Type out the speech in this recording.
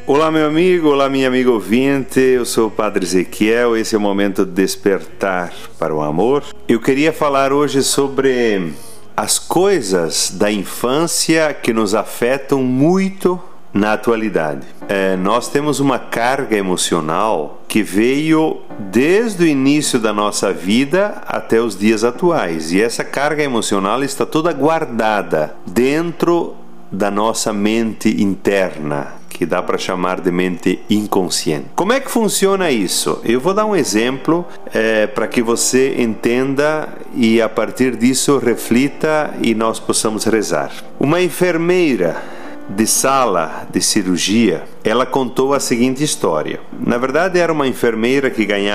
Olá, meu amigo, olá, minha amiga ouvinte, eu sou o Padre Ezequiel, esse é o momento de despertar para o amor. Eu queria falar hoje sobre as coisas da infância que nos afetam muito na atualidade. Nós temos uma carga emocional que veio desde o início da nossa vida até os dias atuais, e essa carga emocional está toda guardada dentro da nossa mente interna, que dá para chamar de mente inconsciente. Como é que funciona isso? Eu vou dar um exemplo para que você entenda e a partir disso reflita e nós possamos rezar. Uma enfermeira de sala de cirurgia, ela contou a seguinte história. Na verdade, era uma enfermeira que ganhava